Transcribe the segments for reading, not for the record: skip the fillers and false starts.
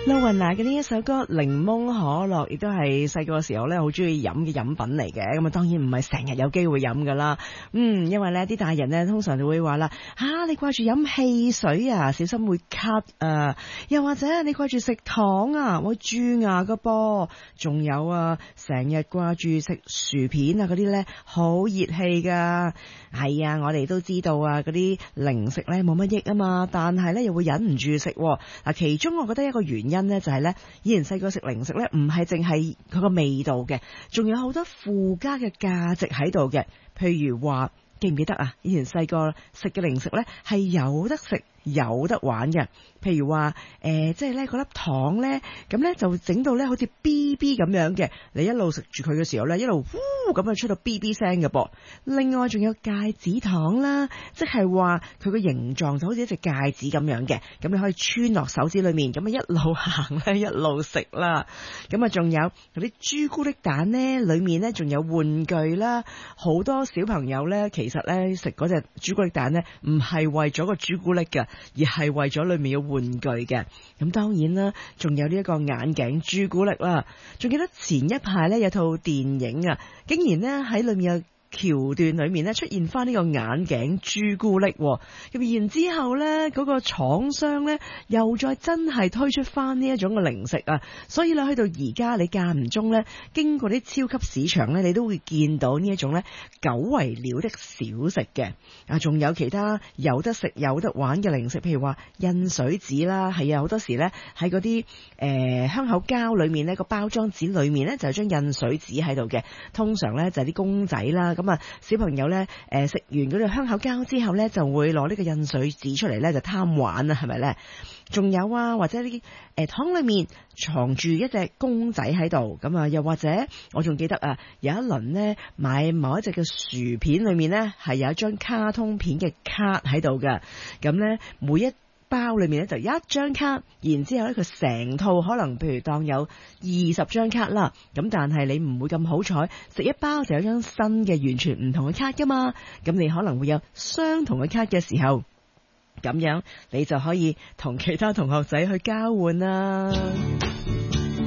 露雲娜嘅呢一首歌《檸檬可樂》亦都係細個嘅時候咧好中意飲嘅飲品嚟嘅，咁啊當然唔係成日有機會飲噶啦，因為咧啲大人咧通常就會話啦，你掛住飲汽水啊，小心會咳啊，又或者你掛住食糖啊，會蛀牙噶噃，仲有啊，成日掛住食薯片啊嗰啲咧好熱氣噶，係啊，我哋都知道啊，嗰啲零食咧冇乜益啊嘛，但係咧又會忍唔住食，嗱，其中我覺得一個原因咧就係咧，以前細個食零食咧唔係淨係佢個味道嘅，仲有好多附加嘅價值喺度嘅，譬如話記唔記得啊？以前細個食嘅零食咧係有得食有得玩嘅，譬如話即係咧嗰粒糖咧，咁咧就整到咧好似 BB 咁樣嘅，你一路食住佢嘅時候咧，一路呼咁啊出到 BB 聲嘅噃。另外仲有戒指糖啦，即係話佢個形狀就好似一隻戒指咁樣嘅，咁你可以穿落手指裏面，咁啊一路行咧一路食啦。咁啊仲有嗰啲朱古力蛋咧，裏面咧仲有玩具啦，好多小朋友咧其實咧食嗰隻朱古力蛋咧唔係為咗個朱古力嘅，而係為咗裏面嘅玩具嘅。咁當然啦，仲有呢一個眼鏡朱古力啦。仲記得前一排咧有套電影啊，竟然咧喺裏面有橋段裏面咧出現翻呢個眼鏡朱古力，咁然之後咧嗰個廠商咧又再真係推出翻呢一種嘅零食啊，所以咧去到而家你間唔中咧經過啲超級市場咧，你都會見到呢一種咧久違了的小食嘅。仲有其他有得食有得玩嘅零食，譬如話印水紙啦，係啊，好多時咧喺嗰啲香口膠裏面咧個包裝紙裏面咧就係張印水紙喺度嘅，通常咧就係啲公仔啦。咁啊，小朋友咧，食完嗰個香口膠之後咧，就會攞呢個印水紙出嚟咧，就貪玩啊，係咪咧？仲有啊，或者呢啲糖裏面藏住一隻公仔喺度，咁啊，又或者我仲記得啊，有一輪咧買某一隻嘅薯片裏面咧係有一張卡通片嘅卡喺度嘅，咁咧每一包裏面咧就一張卡，然之後咧佢成套可能譬如當有20張卡啦，咁但係你唔會咁好彩食一包就有張新嘅完全唔同嘅卡噶嘛，咁你可能會有相同嘅卡嘅時候，咁樣你就可以同其他同學仔去交換啦。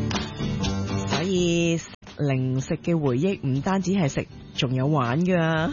所以零食嘅回憶唔單止係食，仲有玩噶。